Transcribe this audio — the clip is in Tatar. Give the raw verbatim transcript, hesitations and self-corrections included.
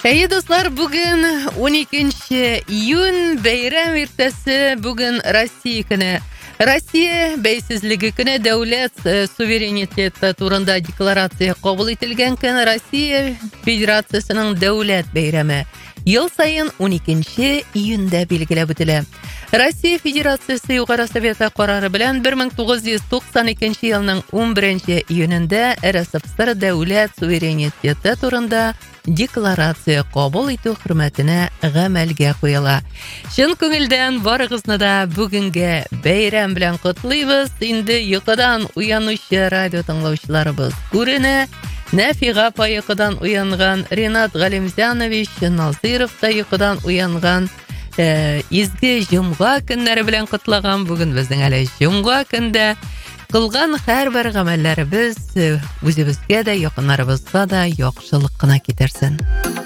Әйе, дуслар, бүген он икенче июнь бәйрәм иртәсе, бүген Россия көне. Россия бәйсезлеге көне, дәүләт суверенитеты турында декларация кабул ителгән көн, Россия Федерациясының дәүләт бәйрәме. Ел сайын он икенче июньдә билгеләп үтелә. Россия Федерациясе Югары Советы карары белән бер мең тугыз йөз туксан икенче елның он беренче июнендә РСФСР дәүләт суверенитеты турында декларация кабул итү хөрмәтенә гамәлгә куела. Чын күңелдән барыгызны да бүгенге бәйрәм белән котлыйбыз. Инде йокыдан уянучы радио тыңлаучыларыбыз күренә. Нәфига апа йокыдан уянган, Ренат Галимзянович Назиров та йокыдан уянган. Э, изге җомга көннәре белән котлаган. Бүген безнең әле җомга көндә кылган һәрбер гамәлләребез үзебезгә дә, якыннарыбызга да яхшылык кына китерсен.